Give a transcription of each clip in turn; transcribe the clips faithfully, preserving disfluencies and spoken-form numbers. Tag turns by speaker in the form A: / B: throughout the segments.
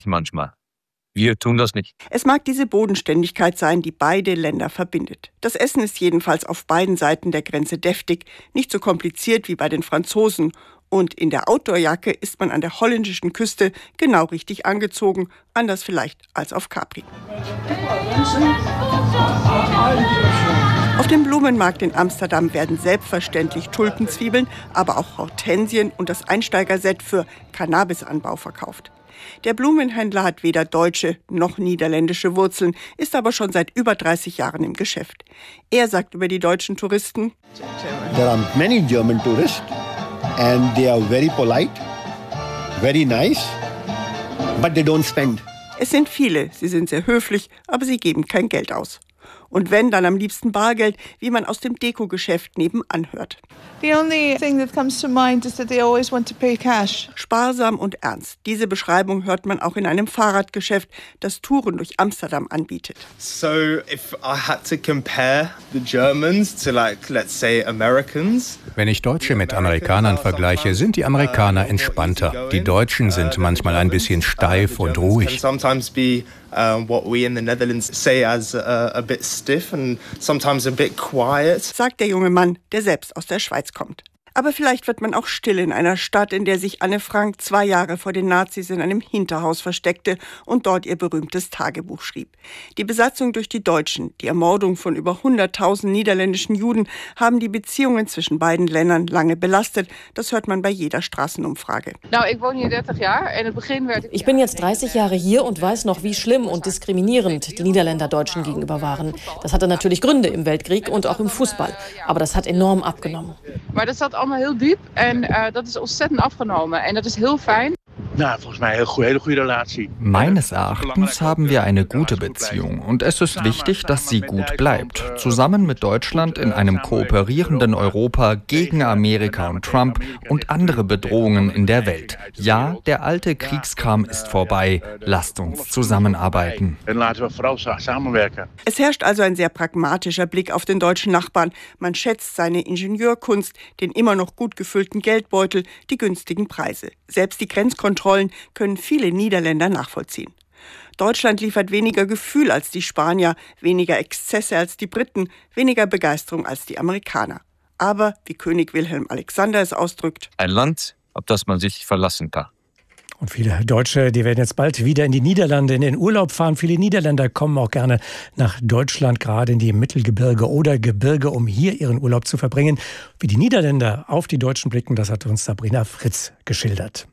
A: manchmal. Wir tun das nicht.
B: Es mag diese Bodenständigkeit sein, die beide Länder verbindet. Das Essen ist jedenfalls auf beiden Seiten der Grenze deftig, nicht so kompliziert wie bei den Franzosen. Und in der Outdoorjacke ist man an der holländischen Küste genau richtig angezogen, anders vielleicht als auf Capri. Auf dem Blumenmarkt in Amsterdam werden selbstverständlich Tulpenzwiebeln, aber auch Hortensien und das Einsteigerset für Cannabisanbau verkauft. Der Blumenhändler hat weder deutsche noch niederländische Wurzeln, ist aber schon seit über dreißig Jahren im Geschäft. Er sagt über die deutschen Touristen:
C: There are many German tourists and they are very polite, very nice, but they don't spend.
B: Es sind viele, sie sind sehr höflich, aber sie geben kein Geld aus. Und wenn, dann am liebsten Bargeld, wie man aus dem Dekogeschäft nebenan hört.
D: The only thing that comes to mind is that they always want to pay cash.
B: Sparsam und ernst. Diese Beschreibung hört man auch in einem Fahrradgeschäft, das Touren durch Amsterdam anbietet.
E: So if I had to compare the Germans to like, let's say, Americans.
F: Wenn ich Deutsche mit Amerikanern vergleiche, sind die Amerikaner entspannter. Die Deutschen sind manchmal ein bisschen steif und ruhig.
E: Uh, what we in the Netherlands say as a, a bit stiff and sometimes a bit quiet.
B: Sagt der junge Mann, der selbst aus der Schweiz kommt. Aber vielleicht wird man auch still in einer Stadt, in der sich Anne Frank zwei Jahre vor den Nazis in einem Hinterhaus versteckte und dort ihr berühmtes Tagebuch schrieb. Die Besatzung durch die Deutschen, die Ermordung von über hunderttausend niederländischen Juden haben die Beziehungen zwischen beiden Ländern lange belastet. Das hört man bei jeder Straßenumfrage.
G: Ich bin jetzt dreißig Jahre hier und weiß noch, wie schlimm und diskriminierend die Niederländer Deutschen gegenüber waren. Das hatte natürlich Gründe im Weltkrieg und auch im Fußball. Aber das hat enorm abgenommen.
H: allemaal heel diep en uh, dat is ontzettend afgenomen en dat is heel fijn.
I: Meines Erachtens haben wir eine gute Beziehung und es ist wichtig, dass sie gut bleibt. Zusammen mit Deutschland in einem kooperierenden Europa gegen Amerika und Trump und andere Bedrohungen in der Welt. Ja, der alte Kriegskram ist vorbei. Lasst uns zusammenarbeiten.
B: Es herrscht also ein sehr pragmatischer Blick auf den deutschen Nachbarn. Man schätzt seine Ingenieurkunst, den immer noch gut gefüllten Geldbeutel, die günstigen Preise. Selbst die Grenzkontrollen können viele Niederländer nachvollziehen. Deutschland liefert weniger Gefühl als die Spanier, weniger Exzesse als die Briten, weniger Begeisterung als die Amerikaner. Aber, wie König Wilhelm Alexander es ausdrückt,
A: ein Land, auf das man sich verlassen kann.
J: Und viele Deutsche, die werden jetzt bald wieder in die Niederlande in den Urlaub fahren. Viele Niederländer kommen auch gerne nach Deutschland, gerade in die Mittelgebirge oder Gebirge, um hier ihren Urlaub zu verbringen. Wie die Niederländer auf die Deutschen blicken, das hat uns Sabrina Fritz geschildert.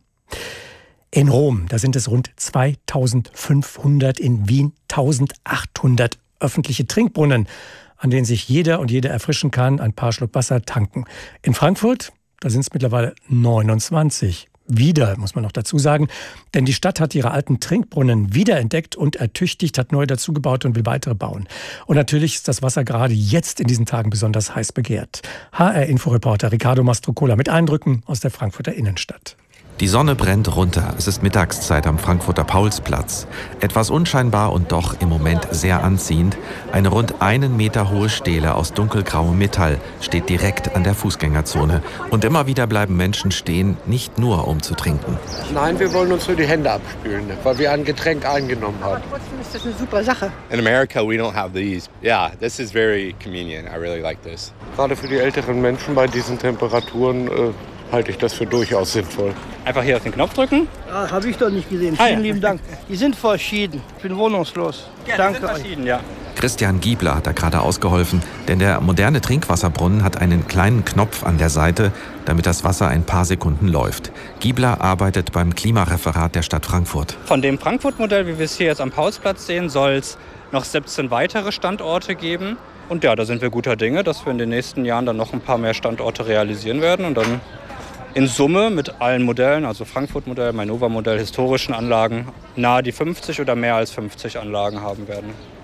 J: In Rom, da sind es rund zweitausendfünfhundert, in Wien eintausendachthundert öffentliche Trinkbrunnen, an denen sich jeder und jede erfrischen kann, ein paar Schluck Wasser tanken. In Frankfurt, da sind es mittlerweile neunundzwanzig. Wieder, muss man noch dazu sagen, denn die Stadt hat ihre alten Trinkbrunnen wiederentdeckt und ertüchtigt, hat neu dazugebaut und will weitere bauen. Und natürlich ist das Wasser gerade jetzt in diesen Tagen besonders heiß begehrt. H R-Inforeporter Riccardo Mastrocola mit Eindrücken aus der Frankfurter Innenstadt.
K: Die Sonne brennt runter. Es ist Mittagszeit am Frankfurter Paulsplatz. Etwas unscheinbar und doch im Moment sehr anziehend. Eine rund einen Meter hohe Stele aus dunkelgrauem Metall steht direkt an der Fußgängerzone. Und immer wieder bleiben Menschen stehen, nicht nur um zu trinken.
L: Nein, wir wollen uns nur die Hände abspülen, weil wir ein Getränk eingenommen haben.
M: Aber trotzdem ist das eine super Sache.
N: In America we don't have these. Yeah, this is very convenient. I really like this.
L: Gerade für die älteren Menschen bei diesen Temperaturen äh, halte ich das für durchaus sinnvoll.
O: Einfach hier auf den Knopf drücken.
M: Ah, habe ich doch nicht gesehen. Vielen ah, ja. lieben Dank. Die sind verschieden. Ich bin wohnungslos.
O: Ja,
M: Danke
O: sind verschieden, ja.
K: Christian Giebler hat da gerade ausgeholfen, denn der moderne Trinkwasserbrunnen hat einen kleinen Knopf an der Seite, damit das Wasser ein paar Sekunden läuft. Giebler arbeitet beim Klimareferat der Stadt Frankfurt.
O: Von dem Frankfurt-Modell, wie wir es hier jetzt am Paulsplatz sehen, soll es noch siebzehn weitere Standorte geben. Und ja, da sind wir guter Dinge, dass wir in den nächsten Jahren dann noch ein paar mehr Standorte realisieren werden und dann in Summe mit allen Modellen, also Frankfurt-Modell, Mainova-Modell, historischen Anlagen, nahe die fünfzig oder mehr als fünfzig Anlagen haben werden.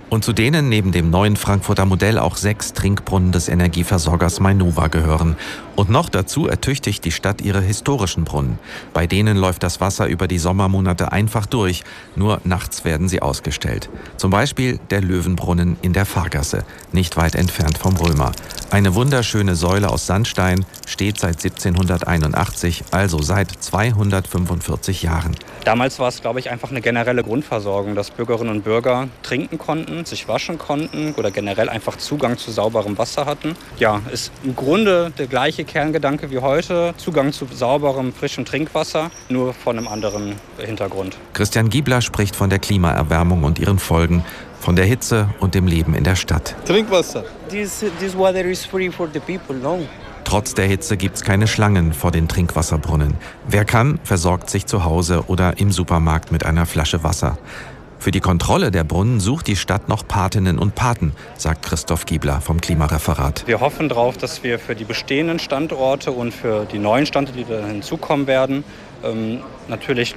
K: Und zu denen neben dem neuen Frankfurter Modell auch sechs Trinkbrunnen des Energieversorgers Mainova gehören. Und noch dazu ertüchtigt die Stadt ihre historischen Brunnen. Bei denen läuft das Wasser über die Sommermonate einfach durch, nur nachts werden sie ausgestellt. Zum Beispiel der Löwenbrunnen in der Fahrgasse, nicht weit entfernt vom Römer. Eine wunderschöne Säule aus Sandstein, steht seit siebzehnhunderteinundachtzig, also seit zweihundertfünfundvierzig Jahren.
O: Damals war es, glaube ich, einfach eine generelle Grundversorgung, dass Bürgerinnen und Bürger trinken konnten, sich waschen konnten oder generell einfach Zugang zu sauberem Wasser hatten. Ja, ist im Grunde der gleiche Kerngedanke wie heute, Zugang zu sauberem, frischem Trinkwasser, nur von einem anderen Hintergrund.
K: Christian Giebler spricht von der Klimaerwärmung und ihren Folgen, von der Hitze und dem Leben in der Stadt.
M: Trinkwasser. This, this water is free for the people, no?
K: Trotz der Hitze gibt's keine Schlangen vor den Trinkwasserbrunnen. Wer kann, versorgt sich zu Hause oder im Supermarkt mit einer Flasche Wasser. Für die Kontrolle der Brunnen sucht die Stadt noch Patinnen und Paten, sagt Christoph Giebler vom Klimareferat.
O: Wir hoffen darauf, dass wir für die bestehenden Standorte und für die neuen Standorte, die da hinzukommen werden, ähm, natürlich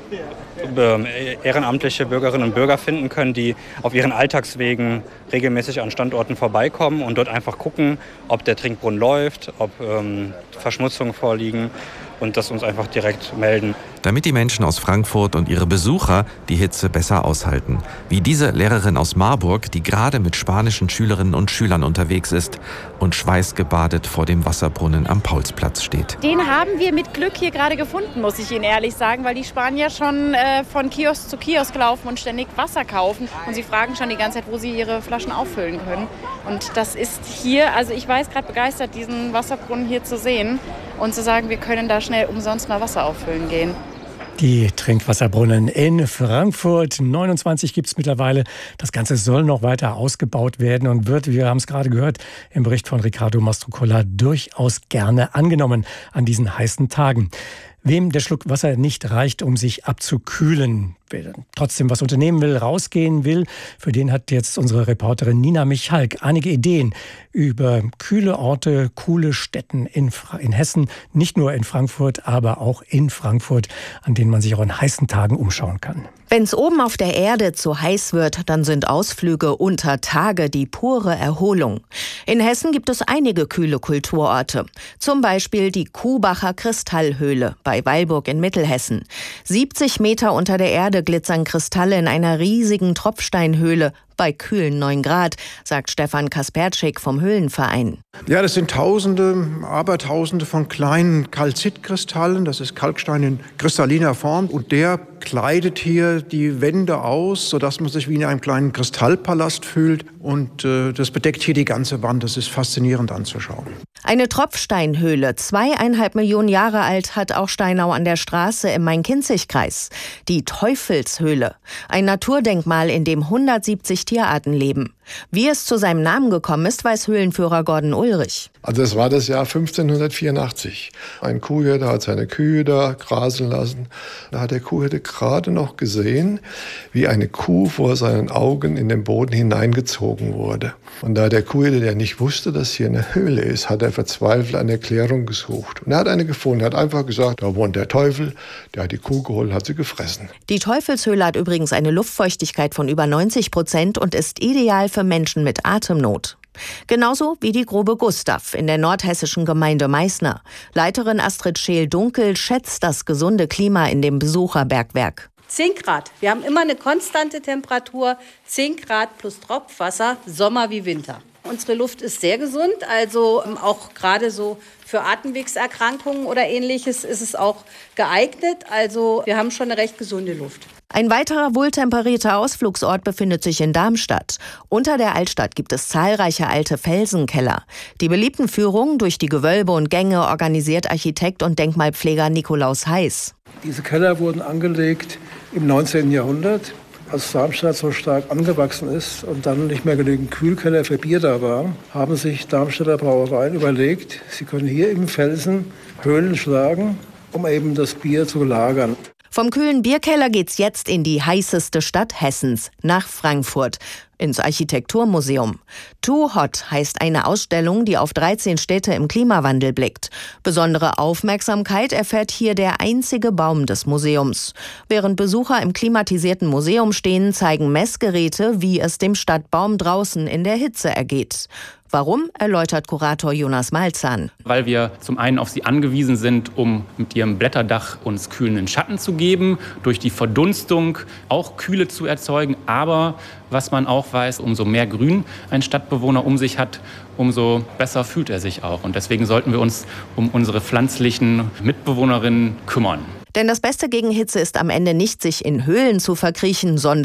O: äh, ehrenamtliche Bürgerinnen und Bürger finden können, die auf ihren Alltagswegen regelmäßig an Standorten vorbeikommen und dort einfach gucken, ob der Trinkbrunnen läuft, ob ähm, Verschmutzungen vorliegen und das uns einfach direkt melden.
K: Damit die Menschen aus Frankfurt und ihre Besucher die Hitze besser aushalten. Wie diese Lehrerin aus Marburg, die gerade mit spanischen Schülerinnen und Schülern unterwegs ist und schweißgebadet vor dem Wasserbrunnen am Paulsplatz steht.
P: Den haben wir mit Glück hier gerade gefunden, muss ich Ihnen ehrlich sagen, weil die Spanier schon äh, von Kiosk zu Kiosk laufen und ständig Wasser kaufen. Und sie fragen schon die ganze Zeit, wo sie ihre Flaschen auffüllen können. Und das ist hier, also ich war jetzt gerade begeistert, diesen Wasserbrunnen hier zu sehen und zu sagen, wir können da schnell umsonst mal Wasser auffüllen gehen.
J: Die Trinkwasserbrunnen in Frankfurt. neunundzwanzig gibt es mittlerweile. Das Ganze soll noch weiter ausgebaut werden und wird, wir haben es gerade gehört, im Bericht von Riccardo Mastrocola durchaus gerne angenommen an diesen heißen Tagen. Wem der Schluck Wasser nicht reicht, um sich abzukühlen, wer trotzdem was unternehmen will, rausgehen will, für den hat jetzt unsere Reporterin Nina Michalk einige Ideen über kühle Orte, coole Stätten in, in Hessen, nicht nur in Frankfurt, aber auch in Frankfurt, an denen man sich auch an heißen Tagen umschauen kann.
Q: Wenn es oben auf der Erde zu heiß wird, dann sind Ausflüge unter Tage die pure Erholung. In Hessen gibt es einige kühle Kulturorte. Zum Beispiel die Kuhbacher Kristallhöhle bei Weilburg in Mittelhessen. siebzig Meter unter der Erde glitzern Kristalle in einer riesigen Tropfsteinhöhle bei kühlen neun Grad, sagt Stefan Kasperczyk vom Höhlenverein.
R: Ja, das sind Tausende, Abertausende von kleinen Kalzitkristallen. Das ist Kalkstein in kristalliner Form. Und der kleidet hier die Wände aus, sodass man sich wie in einem kleinen Kristallpalast fühlt. Und äh, das bedeckt hier die ganze Wand. Das ist faszinierend anzuschauen.
Q: Eine Tropfsteinhöhle, zweieinhalb Millionen Jahre alt, hat auch Steinau an der Straße im Main-Kinzig-Kreis. Die Teufelshöhle, ein Naturdenkmal, in dem hundertsiebzig Tierarten leben. Wie es zu seinem Namen gekommen ist, weiß Höhlenführer Gordon Ulrich.
S: Also es war das Jahr fünfzehnhundertvierundachtzig. Ein Kuhhirte hat seine Kühe da grasen lassen. Da hat der Kuhhirte gerade noch gesehen, wie eine Kuh vor seinen Augen in den Boden hineingezogen wurde. Und da der Kuhhirte, der nicht wusste, dass hier eine Höhle ist, hat er verzweifelt eine Erklärung gesucht. Und er hat eine gefunden. Er hat einfach gesagt, da wohnt der Teufel. Der hat die Kuh geholt und hat sie gefressen.
Q: Die Teufelshöhle hat übrigens eine Luftfeuchtigkeit von über neunzig Prozent und ist ideal für Menschen mit Atemnot. Genauso wie die Grube Gustav in der nordhessischen Gemeinde Meißner. Leiterin Astrid Scheel-Dunkel schätzt das gesunde Klima in dem Besucherbergwerk.
T: zehn Grad. Wir haben immer eine konstante Temperatur, zehn Grad plus Tropfwasser, Sommer wie Winter. Unsere Luft ist sehr gesund, also auch gerade so für Atemwegserkrankungen oder Ähnliches ist es auch geeignet. Also wir haben schon eine recht gesunde Luft.
Q: Ein weiterer wohltemperierter Ausflugsort befindet sich in Darmstadt. Unter der Altstadt gibt es zahlreiche alte Felsenkeller. Die beliebten Führungen durch die Gewölbe und Gänge organisiert Architekt und Denkmalpfleger Nikolaus Heiß.
U: Diese Keller wurden angelegt im neunzehnten Jahrhundert, als Darmstadt so stark angewachsen ist und dann nicht mehr genügend Kühlkeller für Bier da war, haben sich Darmstädter Brauereien überlegt, sie können hier im Felsen Höhlen schlagen, um eben das Bier zu lagern.
Q: Vom kühlen Bierkeller geht's jetzt in die heißeste Stadt Hessens, nach Frankfurt. ins Architekturmuseum. Too Hot heißt eine Ausstellung, die auf dreizehn Städte im Klimawandel blickt. Besondere Aufmerksamkeit erfährt hier der einzige Baum des Museums. Während Besucher im klimatisierten Museum stehen, zeigen Messgeräte, wie es dem Stadtbaum draußen in der Hitze ergeht. Warum, erläutert Kurator Jonas Malzahn.
C: Weil wir zum einen auf sie angewiesen sind, um mit ihrem Blätterdach uns kühlenden Schatten zu geben, durch die Verdunstung auch Kühle zu erzeugen. Aber was man auch weiß, umso mehr Grün ein Stadtbewohner um sich hat, umso besser fühlt er sich auch. Und deswegen sollten wir uns um unsere pflanzlichen Mitbewohnerinnen kümmern.
Q: Denn das Beste gegen Hitze ist am Ende nicht, sich in Höhlen zu verkriechen, sondern